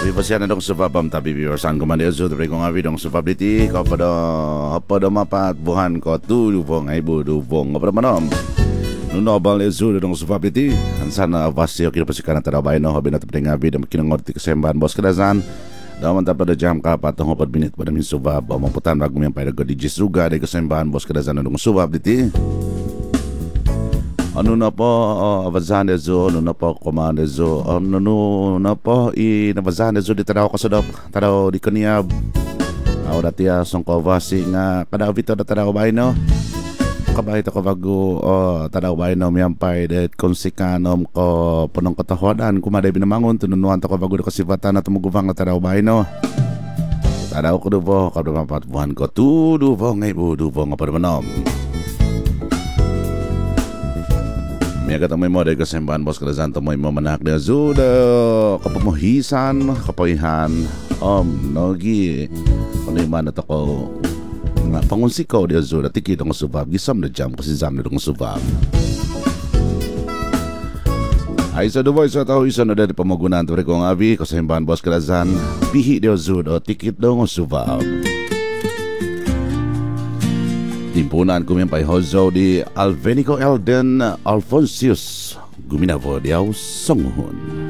Pasyan na dong sa babam tabi viewers. Ang kumanda zo tabi kong avi dong sa pabliti. Kapada mapat buhan ko tulubong ay budubong. Kapada manom. Nunobal zo dong sa pabliti. Ang sana avasyo kina pasikan na tarabay no. Habi na tabi ngavi dong kinangorti kasemban bos kadazan. Daman tapada jam kapat tong 4 minit pada min subab. Amang putan bago miyang payda ko digis ruga de kasemban bos kadazan dong subab diti. Ano na po avazane zo, ano na po komande zo, ano na po navazane zo di taraw kasodop, taraw di kaniab. Aw dati song ko vasi nga kada vito da taraw bay no. Kabay to ko bago taraw bay no miampay det konsikanom ko punong katahodan kumaday binamangon tununuan to ko bago ko sifatan na tumugubang na taraw bay no. Taraw ko do po kada mapat buhan ko tudu po ngay budu po nga padmanom. Miyagat ang may mo dahil kasembahan bos kadazan to may mamanak na zuda kapamuhisan kapayihan nogi paliman at ako nga pangunsikaw di zuda tikit ang subab gisam na jam kasi jam na dong subab ay sa duboy sa tao isa na dahil pamagunan to rin kong abi kasembahan bos kadazan pihi di zuda tikit dong subab. Timpunan kumimpay hozo di Alvenico Elden Alfonsius Guminavo diaw Songhon.